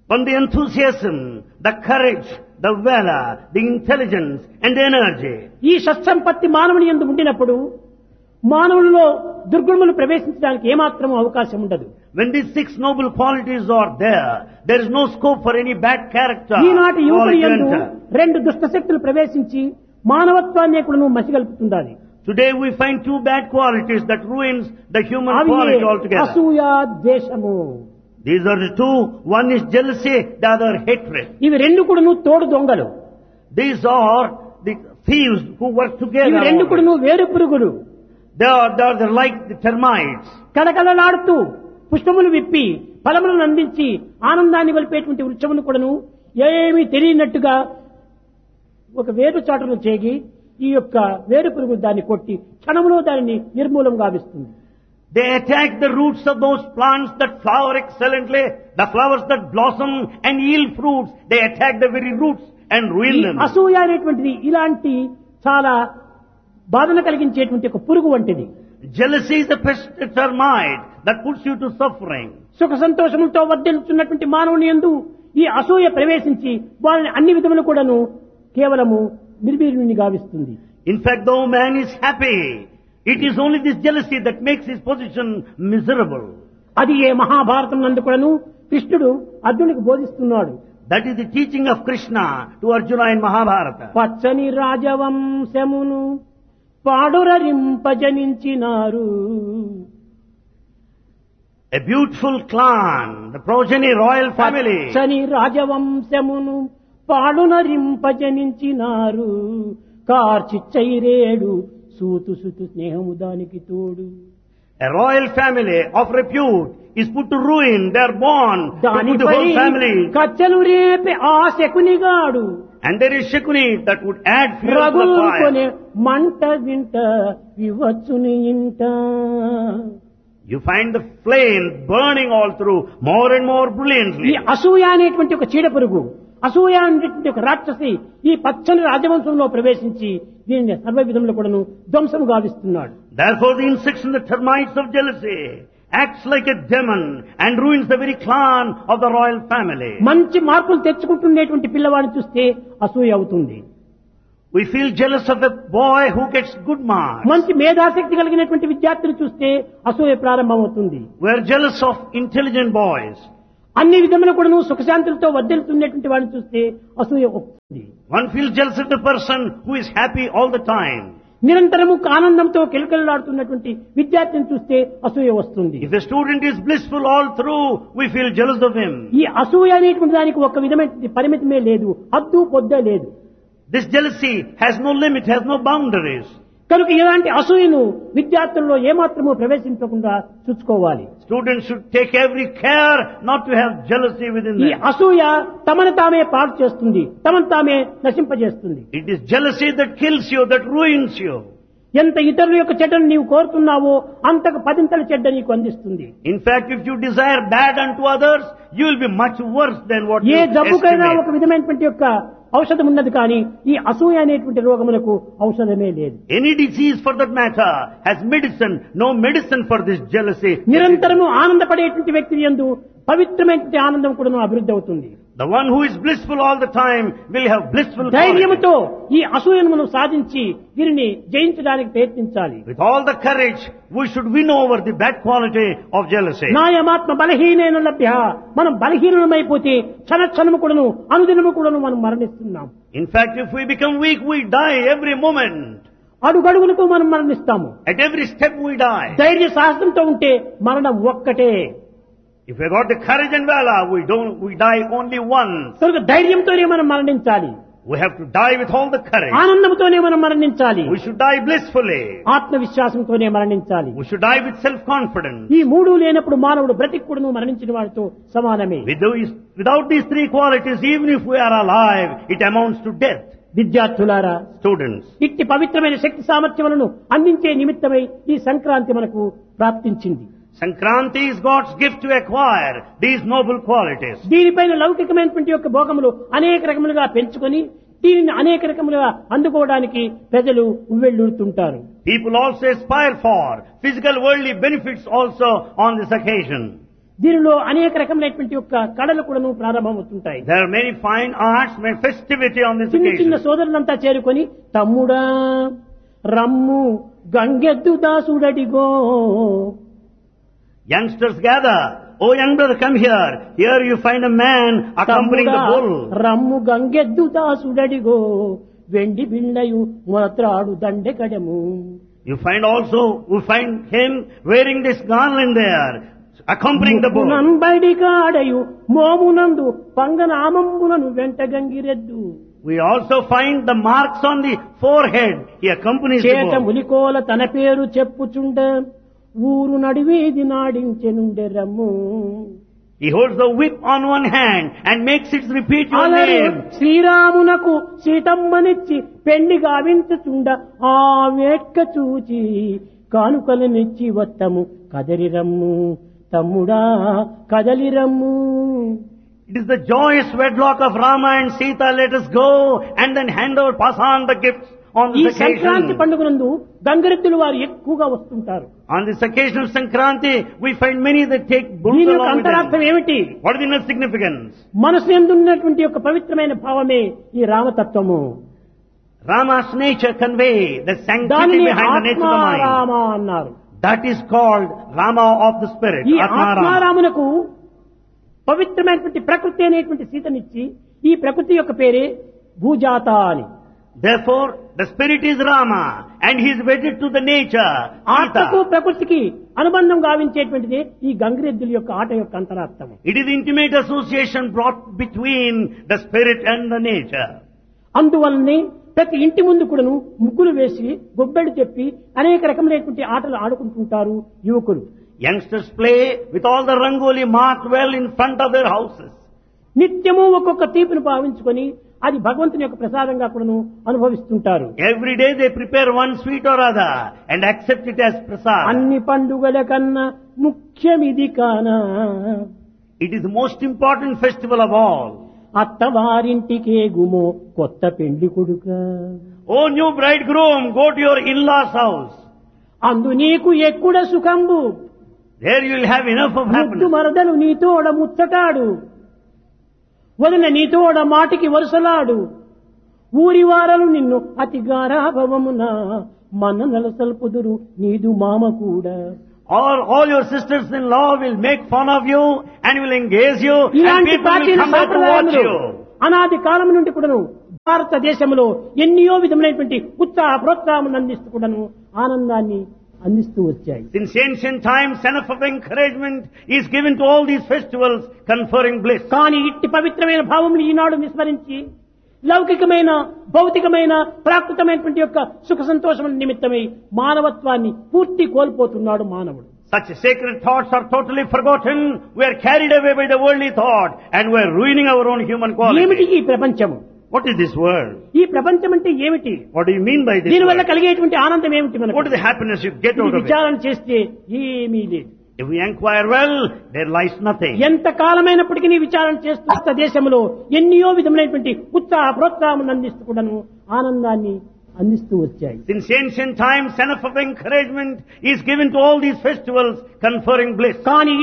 on the enthusiasm, the courage, the valor, the intelligence and the energy. ఈ సత్సంపత్తి మానవుని యందు ఉండినప్పుడు మానవులలో దుర్గుణములు ప్రవేశించడానికి ఏమాత్రం అవకాశం ఉండదు. When these 6 noble qualities are there, there is no scope for any bad character. ఈనాటి యువకుని quality to యందు enter. 2 దుష్ట శక్తులు ప్రవేశించి మానవత్వాన్ని కూడా మసిగల్పుతుండాలి. Today we find 2 bad qualities that ruins the human అవి quality altogether. అసూయ, ద్వేషము. These are the 2. One is jealousy, the other hatred. ఇవి రెండు కూడాను తోడు దొంగలు. These are the thieves who work ఇవి together. రెండు కూడాను వేరు పురుగులు. They are like the termites. కళకళలాడుతూ పుష్పములు విప్పి ఫలములను అందించి ఆనందాన్ని గొలిపేటువంటి వృక్షమును కూడాను ఏమీ తెలియనట్టుగా ఒక వేరు చాటును చేగి ఈ యొక్క వేరు పురుగు దాన్ని కొట్టి క్షణములో దానిని నిర్మూలం గావిస్తుంది. They attack the roots of those plants that flower excellently, the flowers that blossom and yield fruits. They attack the very roots and ruin ఈ them. అసూయ అనేటువంటిది ఇలాంటి చాలా బాధను కలిగించేటువంటి ఒక పురుగు వంటిది. Jealousy is a pest, a termite that puts you to suffering. సుఖ సంతోషములతో వర్ధిల్లుతున్నటువంటి మానవుని యందు ఈ అసూయ ప్రవేశించి వారిని అన్ని విధములు కూడాను కేవలము నిర్వీర్యుని గావిస్తుంది. In fact, though man is happy, it is only this jealousy that makes his position miserable. అది ఏ మహాభారతం నందు కూడాను కృష్ణుడు అర్జునుడికి బోధిస్తున్నాడు. That is the teaching of Krishna to Arjuna in Mahabharata. పచ్చని రాజవంశమును పాడురరింపజనించినారు. A beautiful clan, the progeny royal family. పచ్చని రాజవంశమును పాడునరింపజనించినారు. కార్చిచ్చైరేడు సూతు సుతు స్నేహము దానికి తోడు. A royal family of repute is put to ruin. They are born to put the దానిపై whole family. కచ్చలు రేపే ఆ శకునిగాడు And there is Shakuni that would add fuel to the రగులుకొనే fire. మంట వింట వివచ్చుని ఇంట. You find the flame burning all through more and more ఈ brilliantly. అసూయ అనేటువంటి ఒక చీడ పురుగు, అసూయ అనేటువంటి ఒక రాక్షసి ఈ పచ్చని రాజవంశంలో ప్రవేశించి దీనిని సర్వ విధములు కూడాను ధ్వంసం గావిస్తున్నాడు. Therefore the insects and the termites of jealousy acts like a demon and ruins the very clan of the royal family. మంచి మార్కులు తెచ్చుకుంటున్నటువంటి పిల్లవాడిని చూస్తే అసూయ అవుతుంది. We feel jealous of a boy who gets good marks. మంచి మేధాశక్తి కలిగినటువంటి విద్యార్థిని చూస్తే అసూయ ప్రారంభమవుతుంది. We are jealous of intelligent boys. అన్ని విధములు కూడాను సుఖశాంతులతో వర్ధిల్లుతున్నటువంటి వాడిని చూస్తే అసూయ వస్తుంది. One feels jealous of the person who is happy all the time. నిరంతరము ఆనందంతో కిలకిలలాడుతున్నటువంటి విద్యార్థిని చూస్తే అసూయ వస్తుంది. If a student is blissful all through, we feel jealous of him. ఈ అసూయ అనేటువంటి దానికి ఒక విధమైన పరిమితమే లేదు, హద్దు పొద్దే లేదు. This jealousy has no limit, has no boundaries. కనుక ఇలాంటి అసూయను విద్యార్థుల్లో ఏమాత్రమూ ప్రవేశించకుండా చూసుకోవాలి. Students should take every care not to have jealousy within ఈ them. అసూయ తమను తామే పాడు చేస్తుంది, తమను తామే నశింపజేస్తుంది. It is jealousy that kills you, that ruins you. ఎంత ఇతరుల యొక్క చెడ్డను నీవు కోరుతున్నావో అంతకు పదింతల చెడ్డ నీకు అందిస్తుంది. In fact, if you desire bad unto others, you will be much worse than what you ఏ జబ్బుకైనా ఒక estimate. విధమైనటువంటి యొక్క ఔషధం ఉన్నది, కానీ ఈ అసూయ అనేటువంటి రోగములకు ఔషధమే లేదు. Any disease for that matter has medicine, no medicine for this jealousy. నిరంతరము ఆనందపడేటువంటి వ్యక్తి యందు పవిత్రమైనటువంటి ఆనందం కూడా అభివృద్ధి అవుతుంది. The one who is blissful all the time will have blissful quality. ధైర్యముతో ఈ అసూయను మనం సాధించి దీనిని జయించడానికి ప్రయత్నించాలి. With all the courage, we should win over the bad quality of jealousy. నాయమాత్మ బలహీనైన లభ్య. మనం బలహీనమైపోతే క్షణ క్షణము కూడాను అనుదినము కూడాను మనం మరణిస్తున్నాం. In fact, if we become weak, we die every moment. అడుగడుగులకు మనం మరణిస్తాము. At every step we die. ధైర్య సాహసంతో ఉంటే మరణం ఒక్కటే. If we got the courage and valor, we die only once. కనుక ధైర్యంతోనే మనం మరణించాలి. We have to die with all the courage. ఆనందంతోనే మనం మరణించాలి. We should die blissfully. ఆత్మవిశ్వాసంతోనే మరణించాలి. We should die with self-confidence. ఈ మూడు లేనప్పుడు మానవుడు బ్రతికుడును మరణించిన వాడితో సమానమే. Without these 3 qualities, even if we are alive, it amounts to death. విద్యార్థులారా, Students, ఇట్టి పవిత్రమైన శక్తి సామర్థ్యములను అందించే నిమిత్తమై ఈ సంక్రాంతి మనకు ప్రాప్తించింది. Sankranti is God's gift to acquire these noble qualities. దీనిపైన లౌకికమైనటువంటి యొక్క భోగములు అనేక రకములుగా పెంచుకొని దీనిని అనేక రకములుగా అందుకోవడానికి ప్రజలు ఉవ్వెళ్ళూరుతుంటారు. People also aspire for physical worldly benefits also on this occasion. దీనిలో అనేక రకమైనటువంటి యొక్క కళలు కూడాను ప్రారంభమవుతుంటాయి. There are many fine arts, many festivity on this చిన్న చిన్న occasion. సోదరులంతా చేరుకొని తమ్ముడా రమ్ము గంగెద్దు దాసుడడిగో, Youngsters gather. Oh, young brother, come here. Here you find a man accompanying the bull. రమ్ము గంగెద్దు దాసుడడిగో, వెండి బిళ్ళయు మొత్రాడు దండెకడము. You find him wearing this garland there, accompanying the bull. బడిగాడయు మోమునందు పంగనామంబులను వెంట గంగిరెద్దు. We also find the marks on the forehead. He accompanies the చేత bull. ములికోల తన పేరు చెప్పుచుండ, ఊరు నడివేది నాడించెనుండె రమ్ము. He holds the whip on one hand and makes it repeat your అలాగే name. శ్రీరామునకు సీతమ్మనిచ్చి పెండి గావించుచుండ, ఆ వేట్క చూచి కానుకలనిచ్చి వత్తము కదలిరమ్ము తమ్ముడా కదలిరమ్ము. It is the joyous wedlock of Rama and Sita. Let us go and then pass on the gifts on ఈ this Sankranti occasion. పండుగనందు గంగరెద్దులు వారు ఎక్కువగా వస్తుంటారు. On this occasion of Sankranti, we find many that take bulls దీని యొక్క along with అంతరార్థం them. ఏమిటి? What is the inner significance? మనసు ఎందున్నటువంటి యొక్క పవిత్రమైన భావమే ఈ రామతత్వము. Rama's nature convey the sanctity దానిని behind the nature of the mind. ఆత్మారామ అన్నారు. That is called Rama of the spirit. ఈ Atmarama. ఆత్మారామునకు పవిత్రమైనటువంటి ప్రకృతి అనేటువంటి సీతనిచ్చి, ఈ ప్రకృతి యొక్క పేరే భూజాత అని. Therefore, the spirit is Rama and he is wedded to the nature. ఆత్మకు Sita. ప్రకృతికి అనుబంధం గావించేటువంటిది ఈ గంగిరెద్దుల యొక్క ఆట యొక్క అంతరార్థము. It is intimate association brought between the spirit and the nature. అందువల్లనే ప్రతి ఇంటి ముందు కూడాను ముగ్గులు వేసి గొబ్బెడు చెప్పి అనేక రకమైనటువంటి ఆటలు ఆడుకుంటుంటారు యువకులు. Youngsters play with all the rangoli marked well in front of their houses. నిత్యము ఒక్కొక్క తీపిని భావించుకొని అది భగవంతుని యొక్క ప్రసాదంగా కూడాను అనుభవిస్తుంటారు. Every day they prepare one sweet or other and accept it as prasad. అన్ని పండుగల కన్నా ముఖ్యమిది కానా, It is the most important festival of all. అత్తవారింటికే గుమో కొత్త పెండ్లి కొడుక, Oh, new bridegroom, go to your in-laws' house. అందు నీకు ఎక్కుడ సుఖంబు, There you will have enough of ముద్దు happiness. మరదలు నీతోడ ముచ్చటాడు, వదిన నీతోడ మాటికి వరుసలాడు, ఊరి వారలు నిన్ను అతి గారాభవమున మన నలసల్పుదురు నీదు మామ కూడా. All your sisters-in-law will make fun of you and will engage you and ఇలాంటి people will ప్రాచీన come back to watch సాంప్రదాయములు you. అనాది కాలం నుండి కూడాను భారతదేశంలో ఎన్నో విధమైనటువంటి ఉత్సాహ ప్రోత్సాహం అందిస్తూ కూడాను ఆనందాన్ని అందిస్తూ వచ్చాయి. Since ancient times, enough of encouragement is given to all these festivals conferring bliss. కానీ ఇట్టి పవిత్రమైన భావములు ఈనాడు విస్మరించి లౌకికమైన భౌతికమైన ప్రాకృతమైనటువంటి యొక్క సుఖ సంతోషముల నిమిత్తమై మానవత్వాన్ని పూర్తి కోల్పోతున్నాడు మానవుడు. Such sacred thoughts are totally forgotten. We are carried away by the worldly thought and we are ruining our own human ఏమిటి quality. ఈ ప్రపంచము? What is this world? ఈ ప్రపంచం అంటే ఏమిటి? What do you mean by this దీనివల్ల world? కలిగేటువంటి ఆనందం ఏమిటి? What మనకు is the happiness you get out of it? విచారణ చేస్తే ఏమీ లేదు. If we inquire well, there lies nothing. ఎంత కాలమైనప్పటికీ విచారణ చేస్తూ దేశంలో ఎన్నో విధమైనటువంటి ఉత్సాహ ప్రోత్సాహం అందిస్తూ కూడాను ఆనందాన్ని అందిస్తూ వచ్చాయి. Since ancient times, enough of encouragement is given to all these festivals conferring bliss. కానీ